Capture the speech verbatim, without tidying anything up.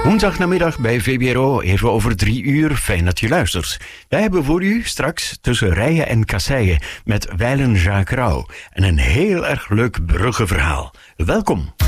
Woensdagnamiddag bij V B R O, even over drie uur. Fijn dat je luistert. Wij hebben voor u straks Tussen Rijen en Kasseien met Wijlen Jacques Rauw. En een heel erg leuk bruggenverhaal. Welkom.